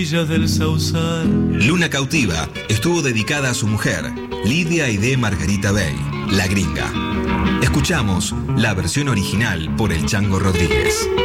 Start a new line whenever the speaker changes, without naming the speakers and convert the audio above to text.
Del Sausal.
Luna Cautiva estuvo dedicada a su mujer, Lidia Aidé Margarita Bey, la gringa. Escuchamos la versión original por el Chango Rodríguez.